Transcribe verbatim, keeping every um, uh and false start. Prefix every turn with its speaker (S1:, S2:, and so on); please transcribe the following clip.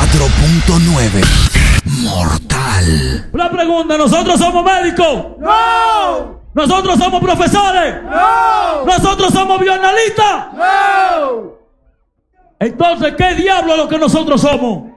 S1: cuatro punto nueve. Mortal.
S2: La pregunta, ¿nosotros somos médicos?
S3: ¡No!
S2: ¿Nosotros somos profesores?
S3: ¡No!
S2: ¿Nosotros somos bioanalistas?
S3: ¡No!
S2: Entonces, ¿qué diablo es lo que nosotros somos?